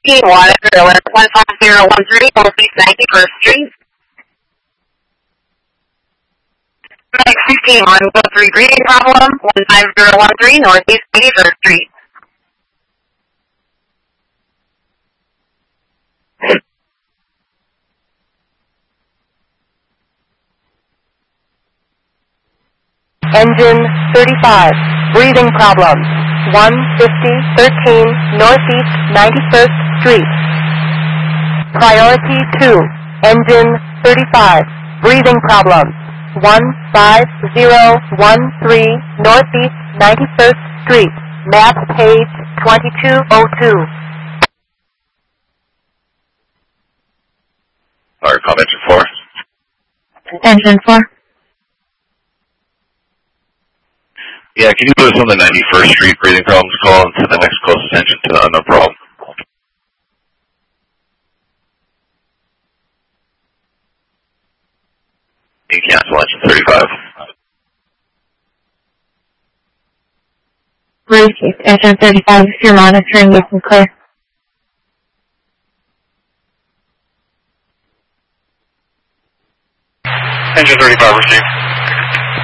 15, water alert 15013, Northeast 91st Street. Medic 15, 103, breathing problem, 15013, Northeast 81st Street. Engine 35, breathing problems, 15013 Northeast 91st Street. Priority 2, engine 35, breathing problems, 15013 Northeast 91st Street, map page 2202. Alright, call engine 4. Engine 4. Yeah, can you put us on the 91st Street breathing problems call and to the next closest engine to the unknown problem? You cancel engine 35. Receive engine 35 if you're monitoring, you can clear. Engine 35 received.